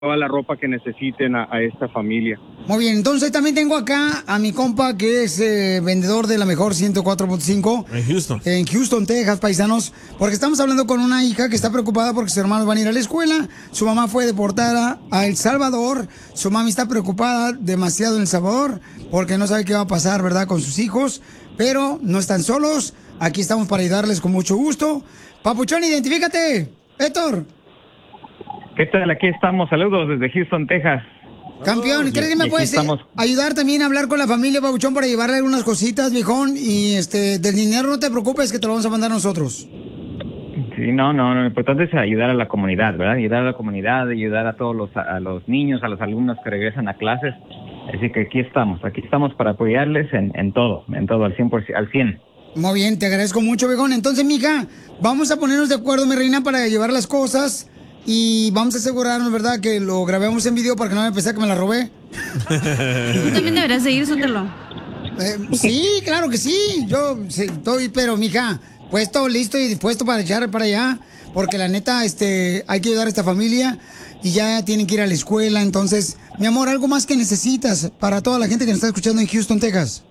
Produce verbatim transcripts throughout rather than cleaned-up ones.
toda la ropa que necesiten a, a esta familia. Muy bien, entonces también tengo acá a mi compa que es eh, vendedor de la mejor ciento cuatro punto cinco. En Houston. En Houston, Texas, paisanos. Porque estamos hablando con una hija que está preocupada porque sus hermanos van a ir a la escuela. Su mamá fue deportada a El Salvador. Su mami está preocupada demasiado en El Salvador porque no sabe qué va a pasar, ¿verdad?, con sus hijos. Pero no están solos. Aquí estamos para ayudarles con mucho gusto. Papuchón, identifícate. Héctor. ¿Qué tal? Aquí estamos. Saludos desde Houston, Texas. Campeón, ¿crees que me puedes estamos... ayudar también a hablar con la familia, Papuchón, para llevarle algunas cositas, viejón? Y este, del dinero no te preocupes, que te lo vamos a mandar nosotros. Sí, no, no, lo importante es ayudar a la comunidad, ¿verdad? Ayudar a la comunidad, ayudar a todos los, a los niños, a los alumnos que regresan a clases. Así que aquí estamos, aquí estamos para apoyarles en, en todo, en todo, al cien por ciento, al cien. Muy bien, te agradezco mucho, viejón. Entonces, mija, vamos a ponernos de acuerdo, mi reina, para llevar las cosas. Y vamos a asegurarnos, ¿verdad?, que lo grabemos en video para que no me pensé que me la robé. Tú también deberías seguir, Sotelo. Eh, sí, claro que sí. Yo sí, estoy, pero, mija, puesto, listo y dispuesto para echar para allá. Porque la neta, este, hay que ayudar a esta familia y ya tienen que ir a la escuela. Entonces, mi amor, ¿algo más que necesitas para toda la gente que nos está escuchando en Houston, Texas?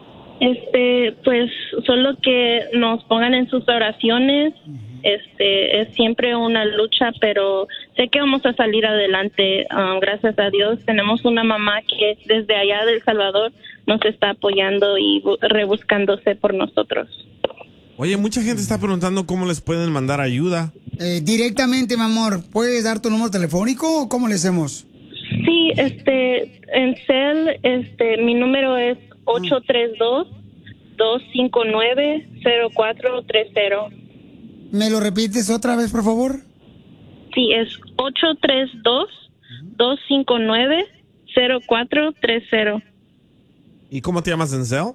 Este, pues, solo que nos pongan en sus oraciones. Este, es siempre una lucha, pero sé que vamos a salir adelante. Um, gracias a Dios tenemos una mamá que desde allá de El Salvador nos está apoyando y bu- rebuscándose por nosotros. Oye, mucha gente está preguntando cómo les pueden mandar ayuda. Eh, directamente, mi amor, ¿puedes dar tu número telefónico o cómo le hacemos? Sí, este, en Cel, este, mi número es ocho tres dos, dos cinco nueve, cero cuatro tres cero. ¿Me lo repites otra vez, por favor? Sí, es ocho tres dos, dos cinco nueve, cero cuatro tres cero. ¿Y cómo te llamas en Cell?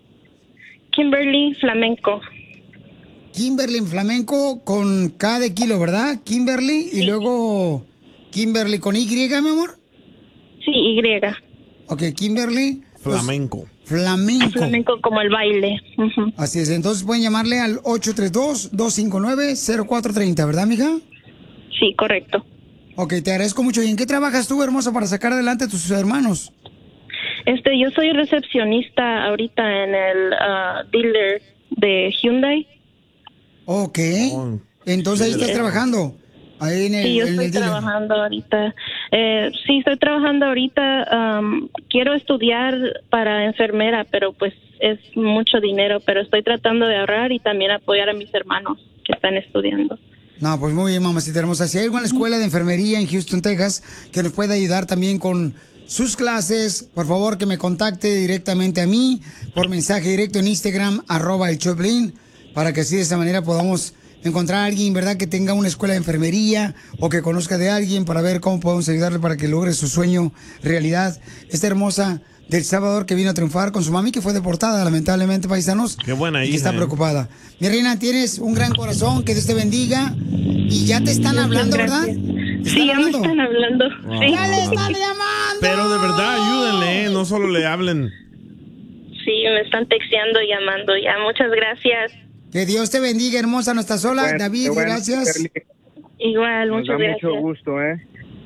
Kimberly Flamenco. Kimberly Flamenco con K de kilo, ¿verdad? Kimberly, sí. Y luego Kimberly con Y, mi amor. Sí, Y. Ok, Kimberly. Flamenco. Pues, flamenco. Flamenco como el baile. Uh-huh. Así es, entonces pueden llamarle al ocho tres dos, dos cinco nueve, cero cuatro tres cero, ¿verdad, mija? Sí, correcto. Ok, te agradezco mucho. ¿Y en qué trabajas tú, hermosa, para sacar adelante a tus hermanos? Este, yo soy recepcionista ahorita en el uh, dealer de Hyundai. Ok. Entonces ahí estás sí. trabajando. Ahí en el, sí, yo en estoy el trabajando ahorita. Eh, sí, estoy trabajando ahorita. Um, quiero estudiar para enfermera, pero pues es mucho dinero. Pero estoy tratando de ahorrar y también apoyar a mis hermanos que están estudiando. No, pues muy bien, mamacita hermosa. Si hay alguna escuela de enfermería en Houston, Texas, que nos pueda ayudar también con sus clases, por favor que me contacte directamente a mí por mensaje directo en Instagram, arroba el Choplin, para que así de esa manera podamos encontrar a alguien, ¿verdad?, que tenga una escuela de enfermería o que conozca de alguien para ver cómo podemos ayudarle para que logre su sueño realidad. Esta hermosa del Salvador que vino a triunfar con su mami que fue deportada, lamentablemente, paisanos. Qué buena hija. Y que está eh. preocupada. Mi reina, tienes un gran corazón, que Dios te bendiga. Y ya te están hablando, ¿verdad? Sí, ya me están hablando. Wow. Sí. ¡Ya le están llamando! Pero de verdad, ayúdenle, ¿eh? No solo le hablen. Sí, me están texteando y llamando ya. Muchas gracias. Que Dios te bendiga, hermosa, no estás sola. Bueno, David, bueno, gracias. Shirley. Igual, Nos muchas da gracias. mucho gusto, ¿eh?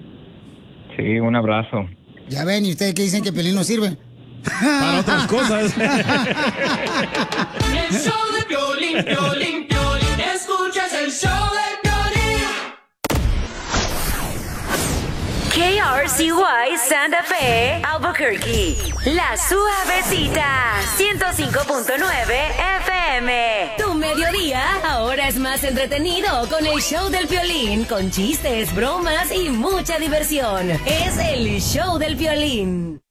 Sí, un abrazo. Ya ven, ¿y ustedes qué dicen que Pelín no sirve? Para otras cosas. El show de Piolín, Piolín, Piolín. Escuchas el show de Piolín. K R C Y Santa Fe, Albuquerque. La Suavecita, ciento cinco punto nueve F M. Tu mediodía ahora es más entretenido con el show del Piolín, con chistes, bromas y mucha diversión. Es el show del Piolín.